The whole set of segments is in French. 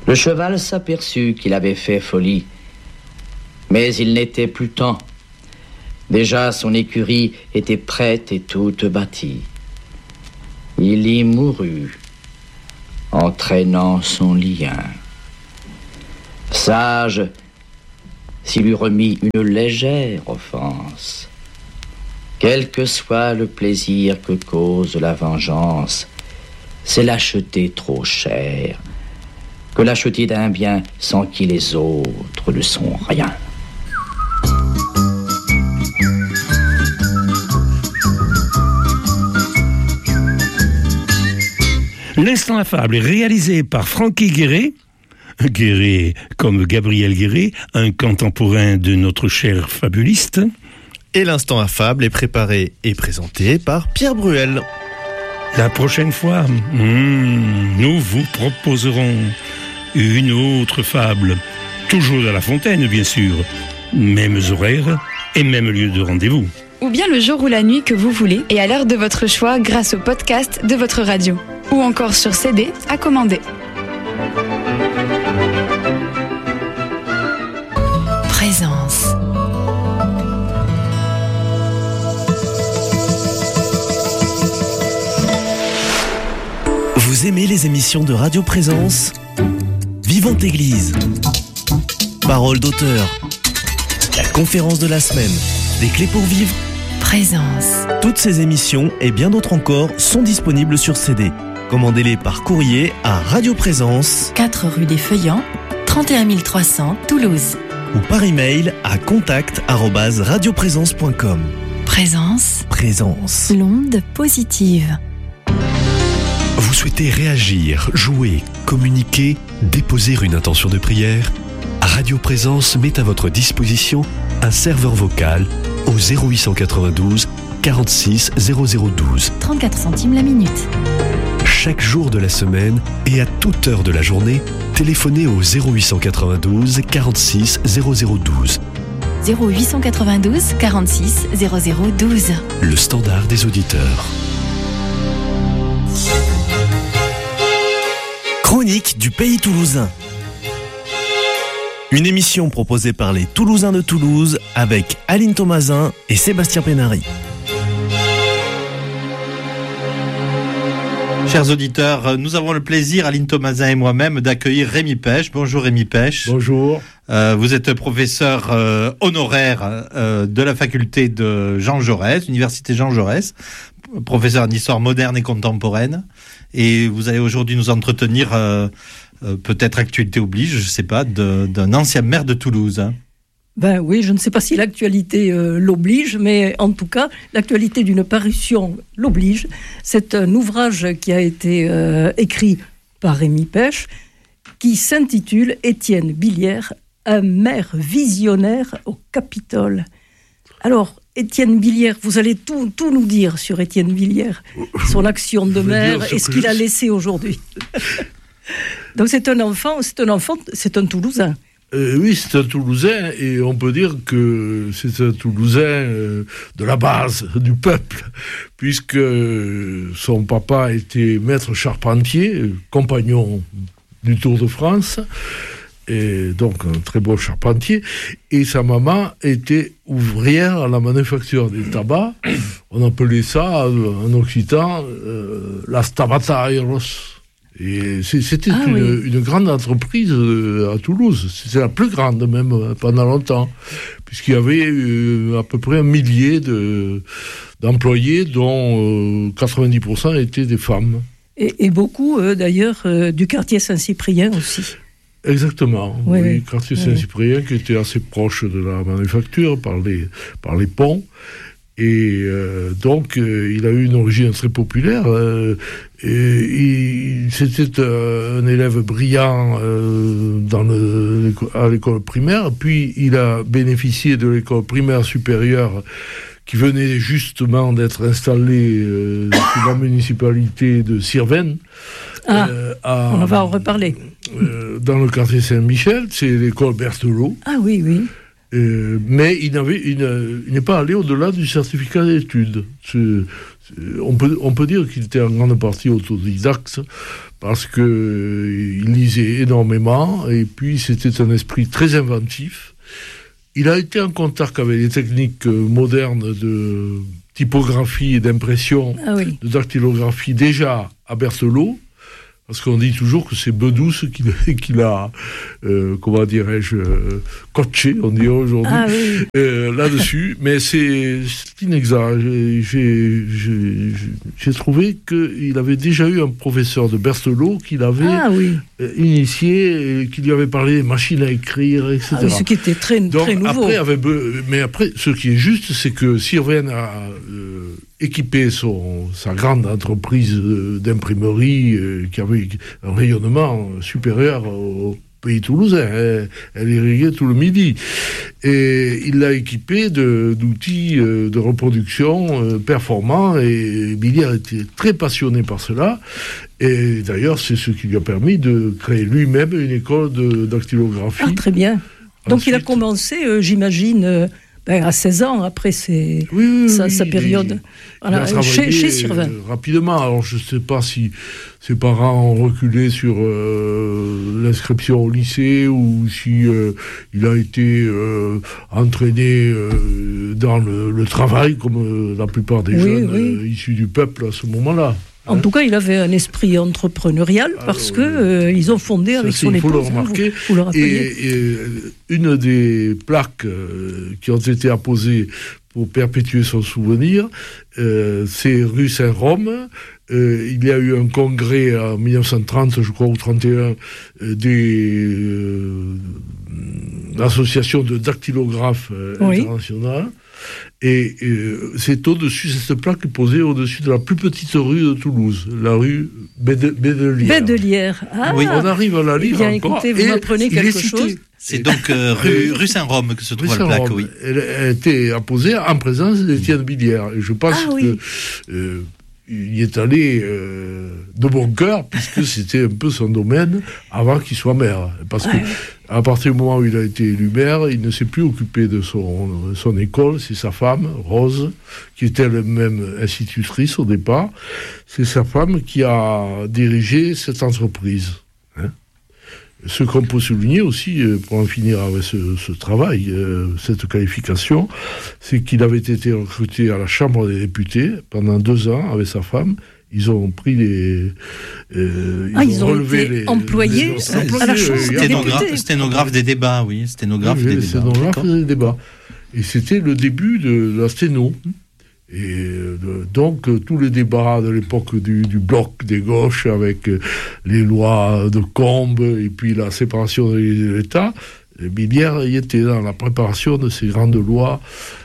Le cheval s'aperçut qu'il avait fait folie, mais il n'était plus temps. Déjà son écurie était prête et toute bâtie. Il y mourut, entraînant son lien. Sage, s'il eût remis une légère offense, quel que soit le plaisir que cause la vengeance, c'est l'acheter trop cher que l'acheter d'un bien sans qui les autres ne sont rien. L'instant affable est réalisé par Francky Guéret. Guéret comme Gabriel Guéret, un contemporain de notre cher fabuliste. Et l'instant affable est préparé et présenté par Pierre Bruel. La prochaine fois, nous vous proposerons une autre fable. Toujours à La Fontaine, bien sûr. Mêmes horaires et même lieu de rendez-vous. Ou bien le jour ou la nuit que vous voulez et à l'heure de votre choix grâce au podcast de votre radio. Ou encore sur CD à commander. Présence. Vous aimez les émissions de Radio Présence ? Vivante Église. Parole d'auteur. La conférence de la semaine. Des clés pour vivre. Présence. Toutes ces émissions et bien d'autres encore sont disponibles sur CD. Commandez-les par courrier à Radio Présence, 4 rue des Feuillants, 31 300 Toulouse. Ou par email à contact@radioprésence.com. Présence. Présence. L'onde positive. Vous souhaitez réagir, jouer, communiquer, déposer une intention de prière ? Radio Présence met à votre disposition un serveur vocal au 0892 46 0012. 34 centimes la minute. Chaque jour de la semaine et à toute heure de la journée, téléphonez au 0892 46 0012. 0892 46 0012. Le standard des auditeurs. Chronique du pays toulousain. Une émission proposée par les Toulousains de Toulouse avec Aline Thomasin et Sébastien Pénary. Chers auditeurs, nous avons le plaisir, Aline Thomasin et moi-même, d'accueillir Rémi Pêche. Bonjour Rémi Pêche. Bonjour. Vous êtes professeur honoraire de la faculté de Jean Jaurès, Université Jean Jaurès, professeur en histoire moderne et contemporaine. Et vous allez aujourd'hui nous entretenir, peut-être actualité oblige, je ne sais pas, d'un ancien maire de Toulouse. Hein. Ben oui, je ne sais pas si l'actualité l'oblige, mais en tout cas, l'actualité d'une parution l'oblige. C'est un ouvrage qui a été écrit par Rémi Pêche, qui s'intitule « Étienne Billière, un maire visionnaire au Capitole ». Alors, Étienne Billière, vous allez tout nous dire sur Étienne Billière, son action de maire et ce qu'il a laissé aujourd'hui. Donc c'est un Toulousain. Oui, c'est un Toulousain, et on peut dire que c'est un Toulousain de la base, du peuple, puisque son papa était maître charpentier, compagnon du Tour de France, et donc un très beau charpentier, et sa maman était ouvrière à la manufacture des tabacs. On appelait ça, en occitan, las tabatairos. Et c'était une grande entreprise à Toulouse. C'était la plus grande même pendant longtemps, puisqu'il y avait à peu près 1 millier d'employés, dont 90% étaient des femmes. Et beaucoup d'ailleurs du quartier Saint-Cyprien aussi. Exactement, oui, quartier Saint-Cyprien qui était assez proche de la manufacture par les ponts. Et donc, il a eu une origine très populaire. C'était un élève brillant à l'école primaire. Puis, il a bénéficié de l'école primaire supérieure qui venait justement d'être installée sous la municipalité de Sirven. On va en reparler. Dans le quartier Saint-Michel, c'est l'école Berthelot. Ah oui. Mais il n'est pas allé au-delà du certificat d'études. on peut dire qu'il était en grande partie autodidacte parce qu'il lisait énormément et puis c'était un esprit très inventif. Il a été en contact avec les techniques modernes de typographie et d'impression, de dactylographie déjà à Berthelot. Parce qu'on dit toujours que c'est Bedouce qui l'a, comment dirais-je, coaché, on dirait aujourd'hui, là-dessus. Mais c'est inexact. J'ai trouvé qu'il avait déjà eu un professeur de Berthelot qui l'avait initié, et qui lui avait parlé des machines à écrire, etc. Ah oui, ce qui était très nouveau. Mais après, ce qui est juste, c'est que Sirven a équipé sa grande entreprise d'imprimerie qui avait un rayonnement supérieur au pays toulousain. Elle irriguait tout le Midi. Et il l'a équipé d'outils de reproduction performants et Billière était très passionné par cela. Et d'ailleurs, c'est ce qui lui a permis de créer lui-même une école de dactylographie. Ah, très bien. Donc il a commencé, j'imagine... à 16 ans, après sa période. Chez Sirven. Rapidement. Alors, je ne sais pas si ses parents ont reculé sur l'inscription au lycée ou si il a été entraîné dans le travail, comme la plupart des jeunes issus du peuple à ce moment-là. En tout cas, il avait un esprit entrepreneurial parce que ils ont fondé avec son épouse. Il faut le remarquer. Et une des plaques qui ont été apposées pour perpétuer son souvenir, c'est rue Saint-Rome. Il y a eu un congrès en 1930, je crois, ou 31, l'association de dactylographes internationale. Et c'est au-dessus, cette plaque est posée au-dessus de la plus petite rue de Toulouse, la rue Bédelière. Bédelière. Ah, oui, on arrive à la lire encore. Écoutez, vous m'apprenez quelque chose. C'est donc rue Saint-Rome que se trouve la plaque, oui. Elle a été apposée en présence d'Étienne Billière. Et je pense que il y est allé de bon cœur, puisque c'était un peu son domaine avant qu'il soit maire. Parce que à partir du moment où il a été élu maire, il ne s'est plus occupé de son école. C'est sa femme, Rose, qui était elle-même institutrice au départ. C'est sa femme qui a dirigé cette entreprise. Ce qu'on peut souligner aussi, pour en finir avec ce travail, cette qualification, c'est qu'il avait été recruté à la Chambre des députés pendant 2 ans avec sa femme. Ils ont pris ils ont relevé les employés à la Chambre des députés. Sténographe des débats, oui. Sténographe des débats. Et c'était le début de la sténo. Et donc tous les débats de l'époque du bloc des gauches avec les lois de Combes et puis la séparation de l'État, Billière y était dans la préparation de ces grandes lois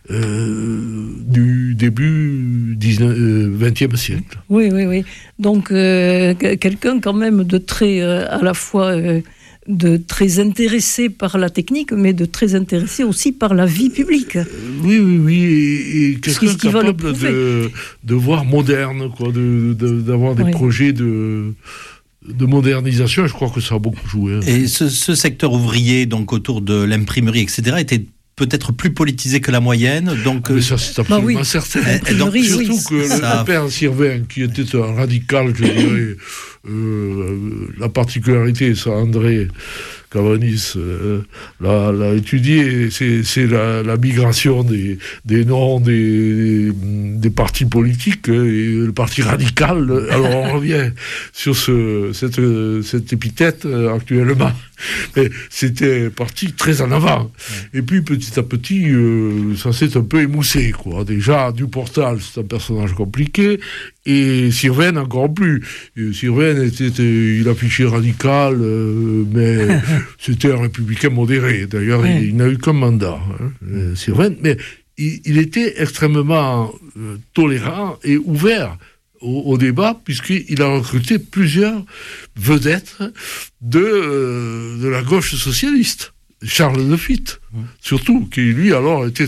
du début XXe siècle. Oui. Donc quelqu'un quand même de très à la fois de très intéressé par la technique, mais de très intéressé aussi par la vie publique. Oui, et quelqu'un capable de voir moderne, quoi, d'avoir des projets de modernisation. Je crois que ça a beaucoup joué. Et ce secteur ouvrier, donc autour de l'imprimerie, etc., était peut-être plus politisé que la moyenne, donc... Mais ça, c'est absolument certain. Donc, surtout que le père Sirven, qui était un radical, je dirais, la particularité, ça, André Cavanis l'a étudié, c'est la migration des noms des partis politiques, et le parti radical. Alors on revient sur cette épithète actuellement. Mais c'était parti très en avant. Et puis petit à petit, ça s'est un peu émoussé, quoi. Déjà, Duportal, c'est un personnage compliqué, et Sirven encore plus. Sirven il affichait radical, mais c'était un républicain modéré. D'ailleurs, il n'a eu qu'un mandat, Sirven. Mais il était extrêmement tolérant et ouvert au débat, puisqu'il a recruté plusieurs vedettes de la gauche socialiste. Charles de Fitte. Surtout, qui lui alors était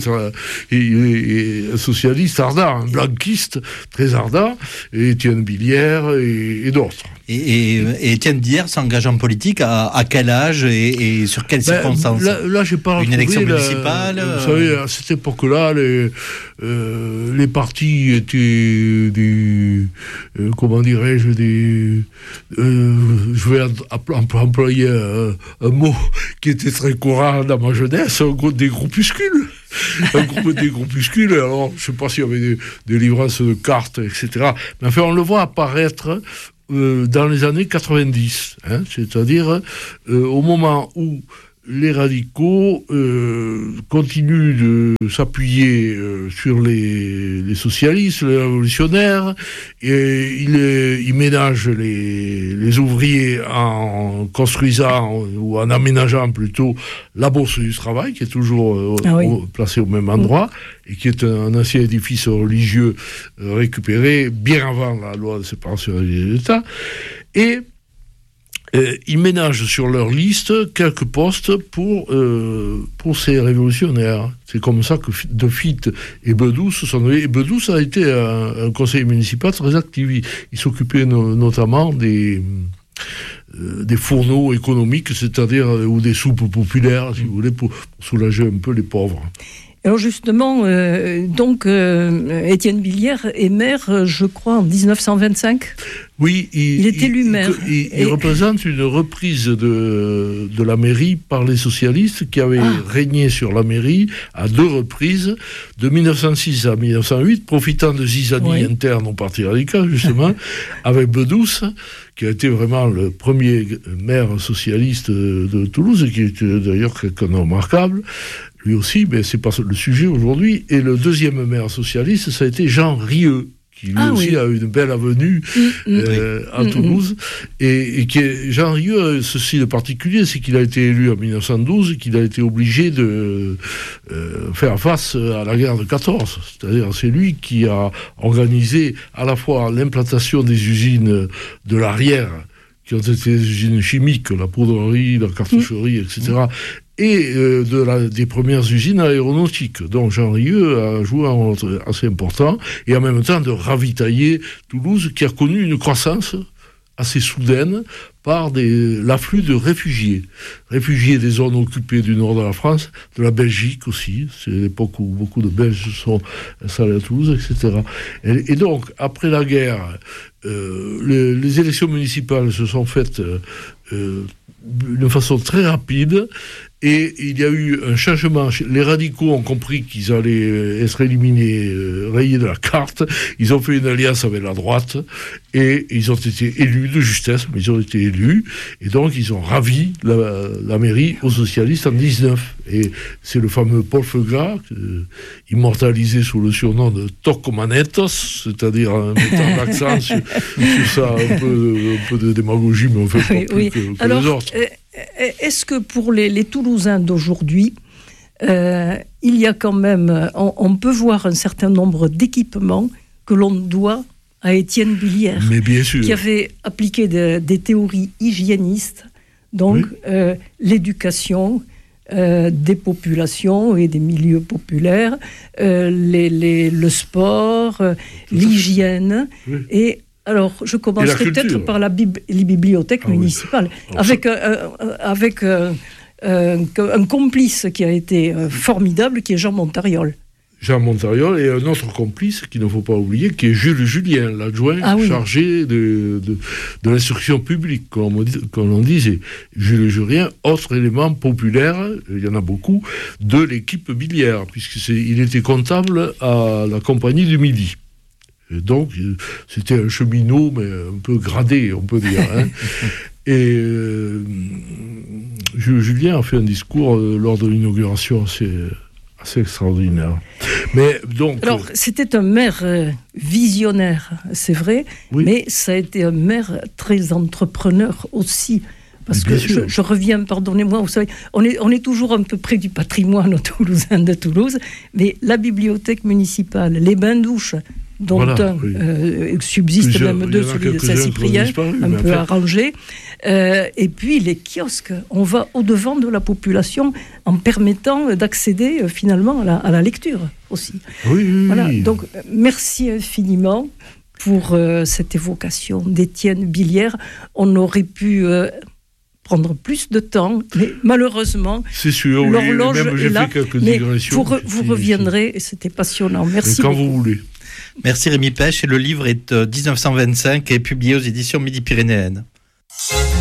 un socialiste ardent, un blanquiste très ardent, et Étienne Billière et d'autres. Et Étienne Billière s'engage en politique à quel âge et sur quelles circonstances? Là, j'ai pas une élection municipale. Vous savez, à cette époque-là, les partis étaient des, comment dirais-je, des. Je vais employer un mot qui était très courant dans ma jeunesse, des groupuscules. Un groupe des groupuscules. Alors, je ne sais pas s'il y avait des livrances de cartes, etc. Mais enfin, on le voit apparaître dans les années 90, c'est-à-dire au moment où les radicaux continuent de s'appuyer sur les socialistes, les révolutionnaires, et ils ménagent les ouvriers en construisant ou en aménageant plutôt la Bourse du Travail, qui est toujours placée au même endroit, et qui est un ancien édifice religieux récupéré bien avant la loi de séparation des États. Et ils ménagent sur leur liste quelques postes pour ces révolutionnaires. C'est comme ça que De Fitte et Bedous se sont nommés. Et Bedous a été un conseiller municipal très actif. Il s'occupait notamment des fourneaux économiques, c'est-à-dire ou des soupes populaires, si vous voulez, pour soulager un peu les pauvres. Alors justement, Étienne Billière est maire, je crois, en 1925. Oui, il est élu maire. Il représente une reprise de la mairie par les socialistes qui avaient régné sur la mairie à 2 reprises, de 1906 à 1908, profitant de zizanie interne au Parti radical, justement, avec Bedous, qui a été vraiment le premier maire socialiste de Toulouse, et qui était d'ailleurs quelqu'un de remarquable. Lui aussi, mais c'est pas le sujet aujourd'hui. Et le deuxième maire socialiste, ça a été Jean Rieux, qui lui aussi a une belle avenue à Toulouse. Et Jean Rieux, ceci de particulier, c'est qu'il a été élu en 1912 et qu'il a été obligé de faire face à la guerre de 14. C'est-à-dire, c'est lui qui a organisé à la fois l'implantation des usines de l'arrière, qui ont été des usines chimiques, la poudrerie, la cartoucherie, etc., et des premières usines aéronautiques. Donc Jean Rieux a joué un rôle assez important, et en même temps de ravitailler Toulouse, qui a connu une croissance assez soudaine par l'afflux de réfugiés des zones occupées du nord de la France, de la Belgique aussi. C'est l'époque où beaucoup de Belges sont installés à Toulouse, etc. Et donc, après la guerre, les élections municipales se sont faites d'une façon très rapide, et il y a eu un changement. Les radicaux ont compris qu'ils allaient être éliminés, rayés de la carte. Ils ont fait une alliance avec la droite, et ils ont été élus de justesse, mais ils ont été élus, et donc ils ont ravi la mairie aux socialistes en 19. Et c'est le fameux Paul Feugras, immortalisé sous le surnom de Tocomanetos, c'est-à-dire en mettant l'accent sur ça, un peu de démagogie, mais on fait pas plus que alors, les autres. Est-ce que pour les Toulousains d'aujourd'hui, il y a quand même, on peut voir un certain nombre d'équipements que l'on doit à Étienne Billière, mais bien sûr, qui avait appliqué des théories hygiénistes, donc l'éducation des populations et des milieux populaires, le sport, l'hygiène, et alors, je commencerai peut-être par les bibliothèques municipales, avec un complice qui a été formidable, qui est Jean Montariol. Jean Montariol, et un autre complice qu'il ne faut pas oublier, qui est Jules Julien, l'adjoint chargé de l'instruction publique, comme on disait. Jules Julien, autre élément populaire, il y en a beaucoup, de l'équipe Billière, puisqu'il était comptable à la Compagnie du Midi. Et donc, c'était un cheminot, mais un peu gradé, on peut dire. Et Julien a fait un discours lors de l'inauguration assez extraordinaire. Mais donc, alors, c'était un maire visionnaire, c'est vrai, mais ça a été un maire très entrepreneur aussi. Parce que je reviens, pardonnez-moi, vous savez, on est toujours un peu près du patrimoine toulousain de Toulouse, mais la bibliothèque municipale, les bains-douches dont un subsiste même deux, celui de Saint-Cyprien, un peu arrangé. Et puis les kiosques, on va au-devant de la population en permettant d'accéder finalement à la lecture aussi. Voilà. Donc merci infiniment pour cette évocation d'Étienne Billière. On aurait pu prendre plus de temps, mais malheureusement, c'est sûr, l'horloge est là. Mais vous reviendrez, et c'était passionnant. Merci quand beaucoup. Vous voulez. Merci Rémi Pêche, et le livre est 1925 et publié aux éditions Midi-Pyrénéennes.